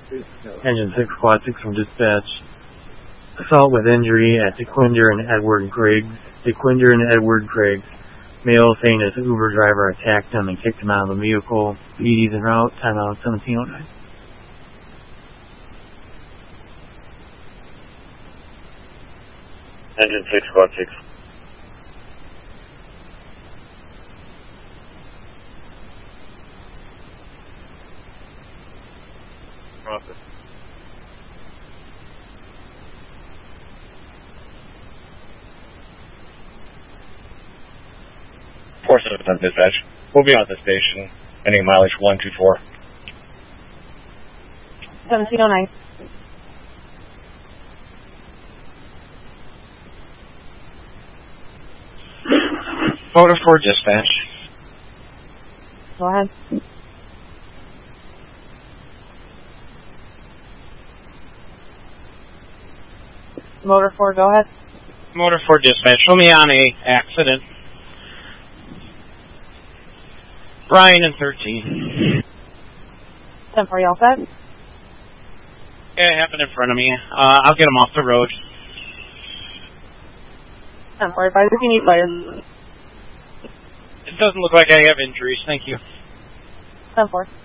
Engine 6 Quad 6 from dispatch. Assault with injury at DeQuinder and Edward Griggs. DeQuinder and Edward Griggs. Male saying his Uber driver attacked him and kicked him out of the vehicle. PD's en route. Timeout 1709. Engine 6 Quad 6. Process. Force on dispatch. We'll be on the station. Ending mileage 124. 1709. Motor 4 dispatch. Go ahead. Motor 4, go ahead. Motor 4 dispatch. Show me on a accident. Brian and 13. 10-4, you all set? Yeah, it happened in front of me. I'll get him off the road. 10-4, advise if you need fire. It doesn't look like I have injuries. Thank you. 10-4.